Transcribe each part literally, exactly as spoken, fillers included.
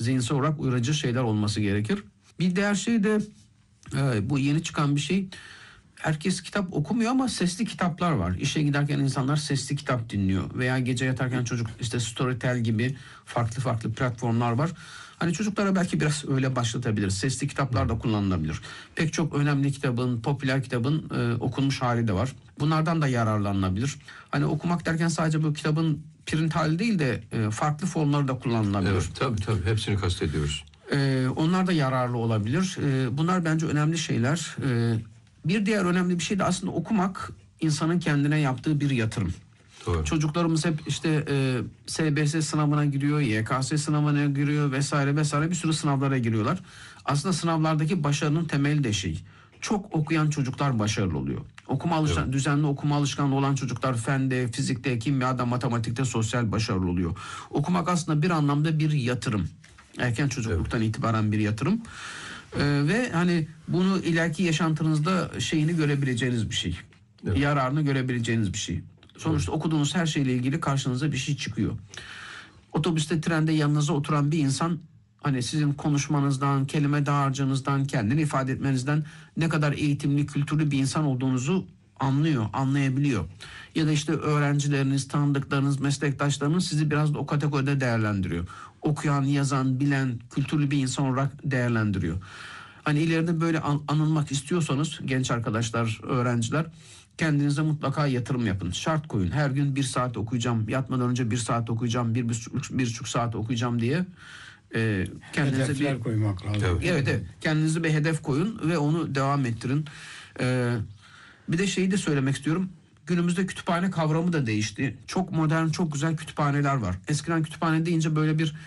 zihinsel olarak uyarıcı şeyler olması gerekir. Bir diğer şey de e, bu yeni çıkan bir şey. Herkes kitap okumuyor ama sesli kitaplar var. İşe giderken insanlar sesli kitap dinliyor. Veya gece yatarken çocuk işte Storytel gibi farklı farklı platformlar var. Hani çocuklara belki biraz öyle başlatabilir. Sesli kitaplar da kullanılabilir. Pek çok önemli kitabın, popüler kitabın e, okunmuş hali de var. Bunlardan da yararlanılabilir. Hani okumak derken sadece bu kitabın print hali değil de e, farklı formları da kullanılabilir. Evet, tabii tabii hepsini kastediyoruz. E, onlar da yararlı olabilir. E, bunlar bence önemli şeyler. E, bir diğer önemli bir şey de aslında okumak insanın kendine yaptığı bir yatırım. Doğru. Çocuklarımız hep işte e, S B S sınavına giriyor, Y K S sınavına giriyor vesaire vesaire bir sürü sınavlara giriyorlar. Aslında sınavlardaki başarının temeli de şey. Çok okuyan çocuklar başarılı oluyor. Okuma alışkan, evet. Düzenli okuma alışkanlığı olan çocuklar fende, fizikte, kimyada, matematikte sosyal başarılı oluyor. Okumak aslında bir anlamda bir yatırım. Erken çocukluktan evet. itibaren bir yatırım. Ee, ve hani bunu ileriki yaşantınızda şeyini görebileceğiniz bir şey. Evet. Yararını görebileceğiniz bir şey. Sonuçta evet. okuduğunuz her şeyle ilgili karşınıza bir şey çıkıyor. Otobüste, trende yanınıza oturan bir insan hani sizin konuşmanızdan, kelime dağarcığınızdan, kendini ifade etmenizden ne kadar eğitimli, kültürlü bir insan olduğunuzu anlıyor, anlayabiliyor. Ya da işte öğrencileriniz, tanıdıklarınız, meslektaşlarınız sizi biraz da o kategoride değerlendiriyor. Okuyan, yazan, bilen, kültürlü bir insan olarak değerlendiriyor. Hani ileride böyle an- anılmak istiyorsanız genç arkadaşlar, öğrenciler kendinize mutlaka yatırım yapın. Şart koyun. Her gün bir saat okuyacağım, yatmadan önce bir saat okuyacağım, bir buçuk, bir buçuk saat okuyacağım diye e, kendinize hedefler bir koymak lazım. Evet, evet, evet. Kendinize bir hedef koyun ve onu devam ettirin. E, bir de şeyi de söylemek istiyorum. Günümüzde kütüphane kavramı da değişti. Çok modern, çok güzel kütüphaneler var. Eskiden kütüphane deyince böyle bir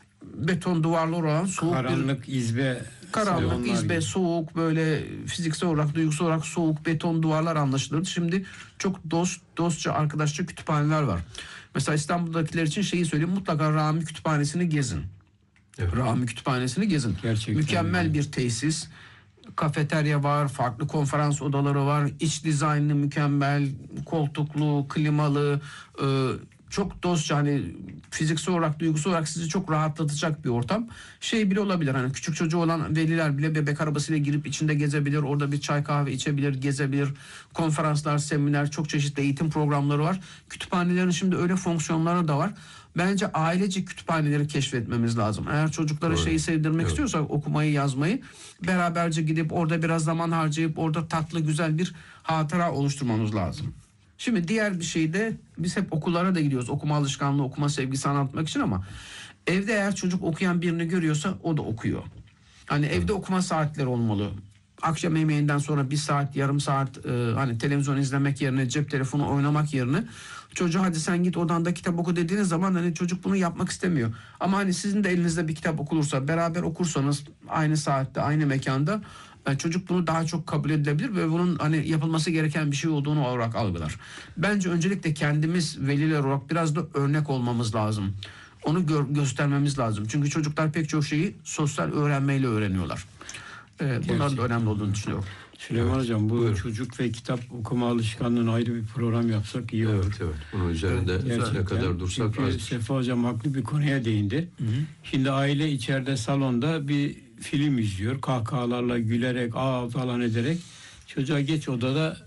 beton duvarlar olan soğuk karanlık bir izbe karanlık izbe gibi. Soğuk böyle fiziksel olarak duygusal olarak soğuk beton duvarlar anlaşılırdı. Şimdi çok dost dostça arkadaşça kütüphaneler var. Mesela İstanbul'dakiler için şeyi söyleyeyim, mutlaka Rami Kütüphanesi'ni gezin. Evet. Rami Kütüphanesi'ni gezin. Gerçekten mükemmel yani. Bir tesis. Kafeterya var, farklı konferans odaları var, iç dizaynı mükemmel, koltuklu, klimalı, e, çok dostça, hani fiziksel olarak, duygusal olarak sizi çok rahatlatacak bir ortam. Şey bile olabilir, hani küçük çocuğu olan veliler bile bebek arabasıyla girip içinde gezebilir, orada bir çay kahve içebilir, gezebilir. Konferanslar, seminer, çok çeşitli eğitim programları var. Kütüphanelerin şimdi öyle fonksiyonları da var. Bence ailece kütüphaneleri keşfetmemiz lazım. Eğer çocuklara Doğru. şeyi sevdirmek evet. istiyorsak, okumayı, yazmayı, beraberce gidip orada biraz zaman harcayıp orada tatlı güzel bir hatıra oluşturmamız lazım. Şimdi diğer bir şey de biz hep okullara da gidiyoruz. Okuma alışkanlığı, okuma sevgisi anlatmak için ama evde eğer çocuk okuyan birini görüyorsa o da okuyor. Hani evde okuma saatleri olmalı. Akşam yemeğinden sonra bir saat, yarım saat e, hani televizyon izlemek yerine, cep telefonu oynamak yerine çocuğa hadi sen git odanda kitap oku dediğiniz zaman hani çocuk bunu yapmak istemiyor. Ama hani sizin de elinizde bir kitap okulursa, beraber okursanız aynı saatte, aynı mekanda yani çocuk bunu daha çok kabul edilebilir ve bunun hani yapılması gereken bir şey olduğunu olarak algılar. Bence öncelikle kendimiz veliler olarak biraz da örnek olmamız lazım. Onu gör, göstermemiz lazım. Çünkü çocuklar pek çok şeyi sosyal öğrenmeyle öğreniyorlar. Ee, bunların da önemli olduğunu düşünüyorum. Süleyman evet. Hocam bu Buyurun. Çocuk ve kitap okuma alışkanlığına ayrı bir program yapsak iyi olur. Evet evet. Bunun üzerinde evet, ne kadar dursak Çünkü azdır. Sefa Hocam haklı bir konuya değindi. Hı hı. Şimdi aile içeride salonda bir film izliyor. Kahkahalarla gülerek, aa falan ederek çocuğa geç odada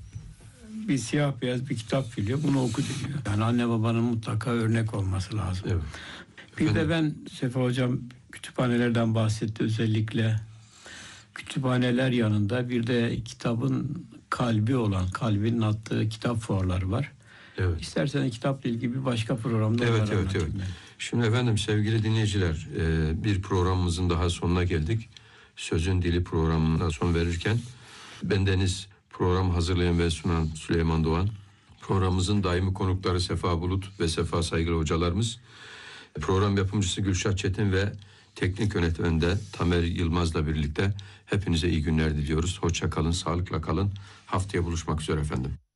bir siyah beyaz bir kitap geliyor. Bunu oku diyor. Yani anne babanın mutlaka örnek olması lazım. Evet. Bir Efendim? de ben Sefa Hocam kütüphanelerden bahsetti özellikle. Kütüphaneler yanında bir de kitabın kalbi olan, kalbinin attığı kitap fuarları var. Evet. İsterseniz kitapla ilgili bir başka programda Evet, evet, evet. Şimdi efendim sevgili dinleyiciler, bir programımızın daha sonuna geldik. Sözün Dili programına son verirken bendeniz program hazırlayan ve sunan Süleyman Doğan, programımızın daimi konukları Sefa Bulut ve Sefa Saygılı hocalarımız, program yapımcısı Gülşah Çetin ve teknik yönetmende Tamer Yılmaz'la birlikte hepinize iyi günler diliyoruz. Hoşça kalın, sağlıkla kalın. Haftaya buluşmak üzere efendim.